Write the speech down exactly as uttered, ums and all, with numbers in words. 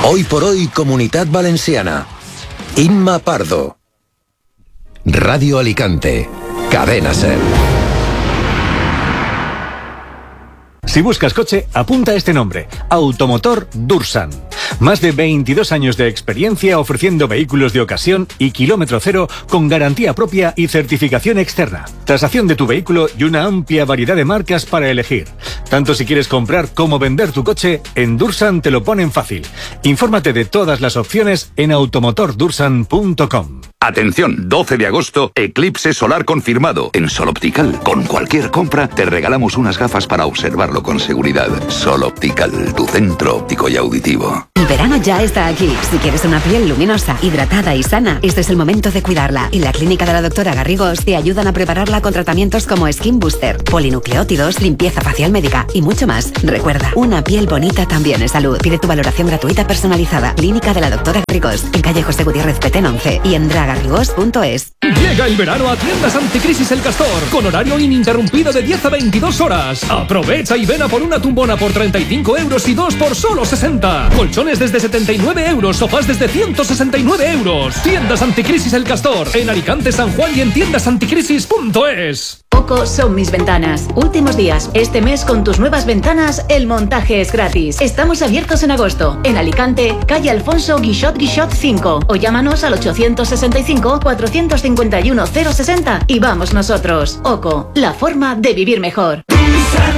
Hoy por hoy, Comunitat Valenciana. Inma Pardo. Radio Alicante. Cadena SER. Si buscas coche, apunta este nombre: Automotor Dursan. Más de veintidós años de experiencia ofreciendo vehículos de ocasión y kilómetro cero con garantía propia y certificación externa. Tasación de tu vehículo y una amplia variedad de marcas para elegir. Tanto si quieres comprar como vender tu coche, en Dursan te lo ponen fácil. Infórmate de todas las opciones en automotor dursan punto com. Atención, doce de agosto, eclipse solar confirmado. En Sol Optical, con cualquier compra, te regalamos unas gafas para observarlo con seguridad. Sol Optical, tu centro óptico y auditivo. El verano ya está aquí. Si quieres una piel luminosa, hidratada y sana, este es el momento de cuidarla. Y la clínica de la doctora Garrigós te ayudan a prepararla con tratamientos como Skin Booster, polinucleótidos, limpieza facial médica y mucho más. Recuerda, una piel bonita también es salud. Pide tu valoración gratuita personalizada. Clínica de la doctora Garrigós, en calle José Gutiérrez Petén once y en dragarrigós punto es. Llega el verano a Tiendas Anticrisis El Castor, con horario ininterrumpido de diez a veintidós horas. Aprovecha y ven a por una tumbona por treinta y cinco euros y dos por solo sesenta. Colchones desde setenta y nueve euros, sofás desde ciento sesenta y nueve euros. Tiendas Anticrisis El Castor, en Alicante, San Juan y en tiendas anticrisis punto es. Oco son mis ventanas. Últimos días. Este mes con tus nuevas ventanas el montaje es gratis. Estamos abiertos en agosto. En Alicante, calle Alfonso Guixot Guixot cinco. O llámanos al ochocientos sesenta y cinco, cuatrocientos cincuenta y uno, cero sesenta y vamos nosotros. Oco, la forma de vivir mejor.